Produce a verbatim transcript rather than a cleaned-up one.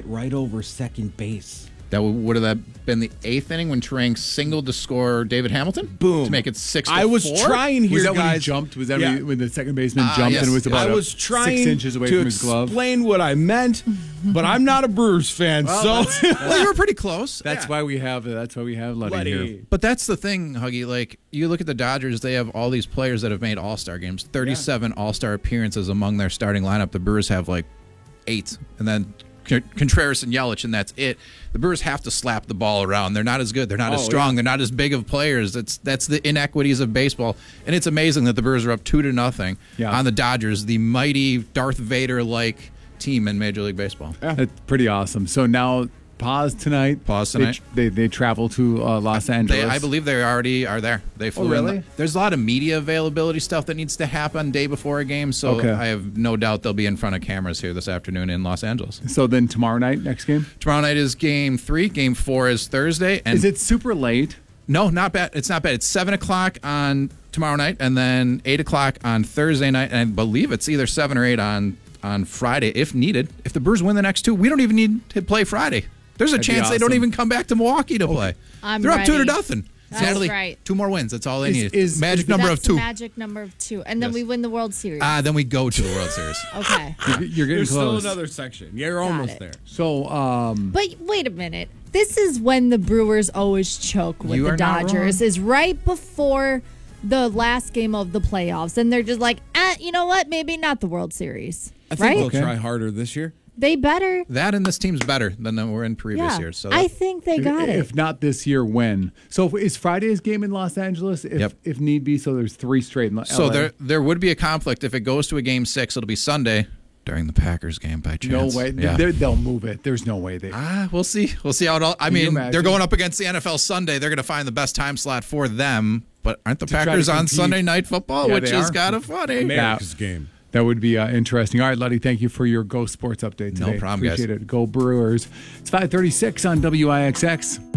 right over second base. That would, would have that been the eighth inning when Trank singled to score David Hamilton? Boom. To make it six to I was four? trying here, Was that guys. when he jumped? Was that Yeah. when, he, when the second baseman Ah, jumped yes. and it was about I a- was trying six inches away to from his glove? explain what I meant, but I'm not a Brewers fan, so Well, you were pretty close. That's Yeah. why we have that's why we have Luddy, Buddy. here. But that's the thing, Huggy. Like, you look at the Dodgers, they have all these players that have made All-Star games. thirty-seven All-Star appearances among their starting lineup. The Brewers have, like, eight. And then Contreras and Yelich, and that's it. The Brewers have to slap the ball around. They're not as good. They're not as Oh, strong. yeah. They're not as big of players. That's that's the inequities of baseball. And it's amazing that the Brewers are up two to nothing Yeah. on the Dodgers, the mighty Darth Vader-like team in Major League Baseball. That's pretty awesome. So now pause tonight. Pause They- tonight. They they, travel to uh, Los Angeles. They, I believe they already are there. They flew Oh, in. really? There's a lot of media availability stuff that needs to happen day before a game, so Okay. I have no doubt they'll be in front of cameras here this afternoon in Los Angeles. So then tomorrow night, next game. Tomorrow night is game three. Game four is Thursday. And Is it super late? No, not bad. It's not bad. It's seven o'clock on tomorrow night, and then eight o'clock on Thursday night, and I believe it's either seven or eight on on Friday if needed. If the Brewers win the next two, we don't even need to play Friday. There's a That'd be chance they don't awesome. even come back to Milwaukee to play. I'm They're up two to ready. nothing. That's Natalie, right. two more wins. That's all they Is- need. is- Magic is- number That's of two. the magic number of two. And then Yes. we win the World Series. Ah, then we go to the World Series. okay. You're, you're getting there's close. still another section. You're Got almost it. there. So um, But wait a minute. This is when the Brewers always choke with You the are not Dodgers. wrong. Is right before the last game of the playoffs. And they're just like, eh, you know what? Maybe not the World Series. I think right? they'll Okay. try harder this year. They better. That and this team's better than they were in previous Yeah. years. So I that- think they got if it. not this year, when? So if, is Friday's game in Los Angeles? If, Yep. if need be, so there's three straight in L A. so there there would be a conflict if it goes to a game six. It'll be Sunday during the Packers game by No chance. way. Yeah. They're- They'll move it. There's no way they. Ah, we'll see. We'll see how it all. I Can you mean, imagine? they're going up against the N F L Sunday. They're going to find the best time slot for them. But aren't the try to Packers on compete. Sunday Night Football, Yeah, which they is are. kind of funny? America's game. That would be uh, interesting. All right, Luddy, thank you for your Go Sports update No today. problem, guys. Appreciate it. Go Brewers. It's five thirty-six on W I X X.